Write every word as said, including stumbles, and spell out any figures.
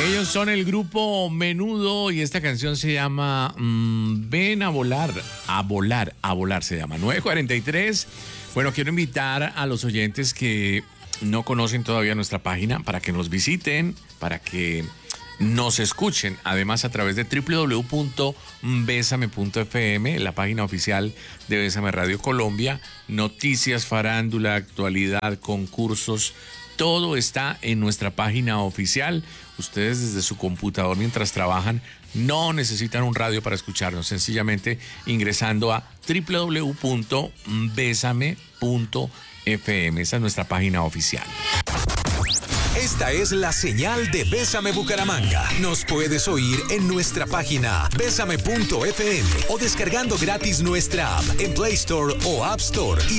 Ellos son el grupo Menudo y esta canción se llama mmm, Ven a volar, a volar, a volar se llama. nueve cuarenta y tres. Bueno, quiero invitar a los oyentes que no conocen todavía nuestra página para que nos visiten, para que nos escuchen, además a través de doble u doble u doble u punto besame punto efe eme, la página oficial de Bésame Radio Colombia. Noticias, farándula, actualidad, concursos, todo está en nuestra página oficial. Ustedes desde su computador mientras trabajan no necesitan un radio para escucharnos, sencillamente ingresando a doble u doble u doble u punto besame punto efe eme. Esa es nuestra página oficial. Esta es la señal de Bésame Bucaramanga. Nos puedes oír en nuestra página besame punto efe eme o descargando gratis nuestra app en Play Store o App Store y